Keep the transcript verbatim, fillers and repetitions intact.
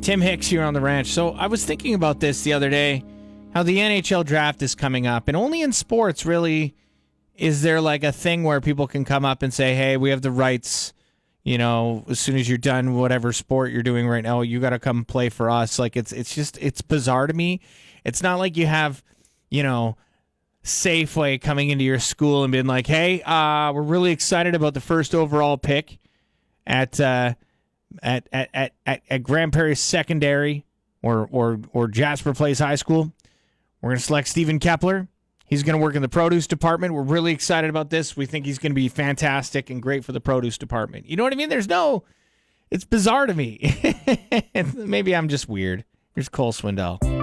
Tim Hicks here on the ranch. So I was thinking about this the other day, how the N H L draft is coming up, and only in sports really is there like a thing where people can come up and say, hey, we have the rights, you know, as soon as you're done whatever sport you're doing right now, you got to come play for us. Like it's it's just, it's bizarre to me. It's not like you have, you know, Safeway coming into your school and being like, hey, uh, we're really excited about the first overall pick at uh At, at at at at Grand Prairie Secondary or or or Jasper Place High School. We're going to select Steven Kepler. He's going to work in the produce department. We're really excited about this. We think he's going to be fantastic and great for the produce department. You know what I mean? There's no... It's bizarre to me. Maybe I'm just weird. Here's Cole Swindell.